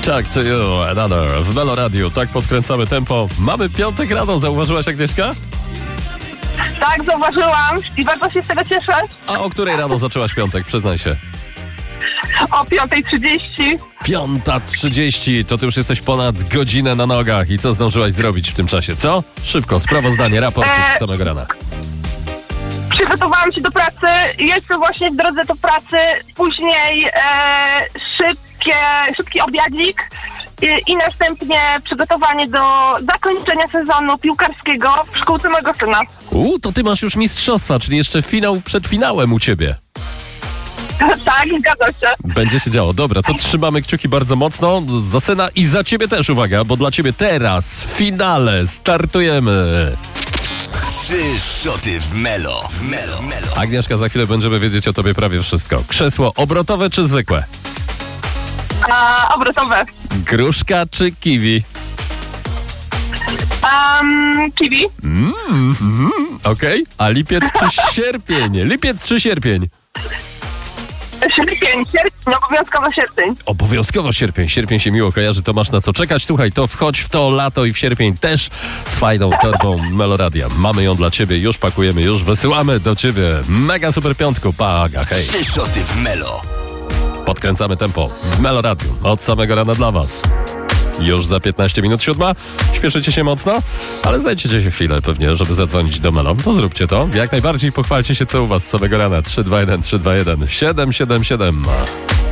Talk to you, another w Melo Radio. Tak podkręcamy tempo. Mamy piątek rano, zauważyłaś, Agnieszka? Tak, zauważyłam i bardzo się z tego cieszę. A o której rano zaczęłaś piątek, przyznaj się? O 5:30. 5:30, to ty już jesteś ponad godzinę na nogach. I co zdążyłaś zrobić w tym czasie, co? Szybko, sprawozdanie, raporcik z samego rana. Przygotowałam się do pracy, jestem właśnie w drodze do pracy. Później szybki obiadzik i następnie przygotowanie do zakończenia sezonu piłkarskiego w szkółce mojego syna. To ty masz już mistrzostwa, czyli jeszcze finał przed finałem u ciebie. Tak, zgadza się. Będzie się działo. Dobra, to trzymamy kciuki bardzo mocno za syna i za ciebie też, uwaga, bo dla ciebie teraz w finale startujemy. 3 szoty w Melo. Agnieszka, za chwilę będziemy wiedzieć o tobie prawie wszystko. Krzesło obrotowe czy zwykłe? Obrotowe. Gruszka czy kiwi? Kiwi. Okej. A lipiec czy sierpień? Lipiec czy sierpień? Sierpień, obowiązkowo sierpień. Obowiązkowo sierpień. Sierpień się miło kojarzy, to masz na co czekać. Słuchaj, to wchodź w to lato i w sierpień też z fajną torbą Meloradia. Mamy ją dla ciebie, już pakujemy, już wysyłamy do ciebie. Mega super piątku, paga, hej. 3 szoty w Melo. Podkręcamy tempo w Meloradiu od samego rana dla was. Już za 15 minut 7. Śpieszycie się mocno, ale znajdziecie się chwilę pewnie, żeby zadzwonić do Melo. To zróbcie to. Jak najbardziej pochwalcie się, co u was z samego rana. 321 321 777.